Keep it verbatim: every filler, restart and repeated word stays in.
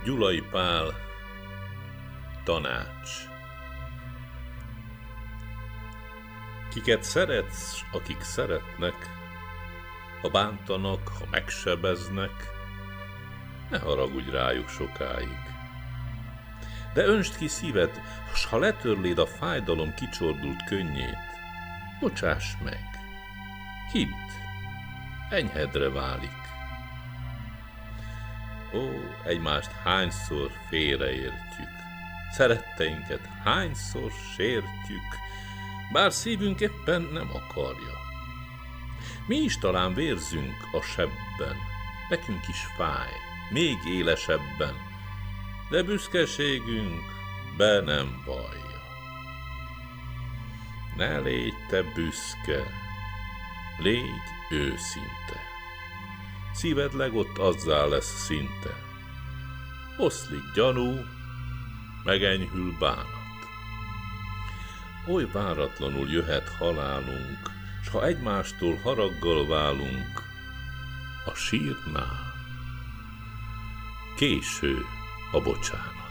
Gyulai Pál, tanács. Kiket szeretsz, s akik szeretnek, ha bántanak, ha megsebeznek, ne haragudj rájuk sokáig. De öntsd ki szíved, s ha letörléd a fájdalom kicsordult könnyét, bocsáss meg, hidd, enyhedre válik. Ó, egymást hányszor félreértjük, szeretteinket hányszor sértjük, bár szívünk éppen nem akarja. Mi is talán vérzünk a sebben, nekünk is fáj, még élesebben, de büszkeségünk be nem vallja. Ne légy te büszke, légy őszinte, szíved legott azzá lesz szinte. Oszlik gyanú, megenyhül bánat. Oly váratlanul jöhet halálunk, s ha egymástól haraggal válunk, a sírnál késő a bocsánat.